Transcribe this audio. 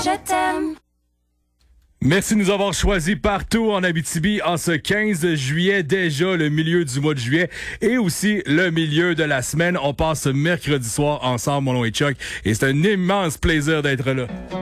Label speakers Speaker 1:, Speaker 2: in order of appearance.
Speaker 1: Je t'aime.
Speaker 2: Merci de nous avoir choisis partout en Abitibi en ce 15 juillet, déjà le milieu du mois de juillet et aussi le milieu de la semaine. On passe mercredi soir ensemble, mon nom est Chuck, et c'est un immense plaisir d'être là.